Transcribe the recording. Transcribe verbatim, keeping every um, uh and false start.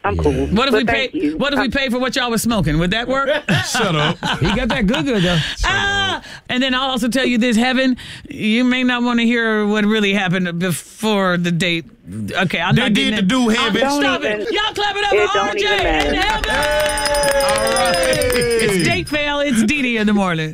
I'm cool. What if but we pay? you. What if we I'm, pay for what y'all was smoking? Would that work? Shut up. He got that good good though. Ah! And then I'll also tell you this, Heaven, you may not want to hear what really happened before the date. Okay, I'm They not did getting the it. do, I'm- Heaven. Stop Don't it. even- Y'all clap it up it for don't R J even and matter. Heaven. All right. It's Date Fail. It's Dee Dee in the morning.